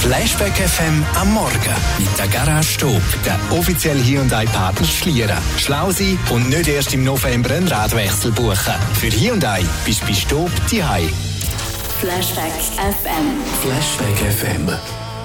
Flashback FM am Morgen mit der Garage Stop, der offizielle Hyundai-Partner Schlieren. Schlau sein und nicht erst im November einen Radwechsel buchen. Für Hyundai bist du bei Stop daheim. Flashback FM. Flashback FM.